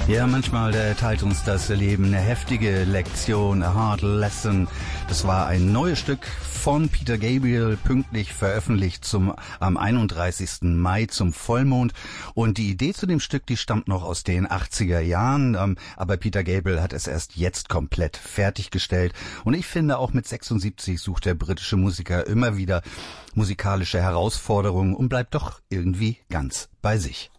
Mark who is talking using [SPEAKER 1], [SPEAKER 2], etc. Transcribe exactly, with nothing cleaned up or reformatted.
[SPEAKER 1] Ja, manchmal äh, teilt uns das Leben eine heftige Lektion, a hard lesson. Das war ein neues Stück von Peter Gabriel, pünktlich veröffentlicht zum am einunddreißigsten Mai zum Vollmond. Und die Idee zu dem Stück, die stammt noch aus den achtziger Jahren, ähm, aber Peter Gabriel hat es erst jetzt komplett fertiggestellt. Und ich finde, auch mit sechsundsiebzig sucht der britische Musiker immer wieder musikalische Herausforderungen und bleibt doch irgendwie ganz bei sich.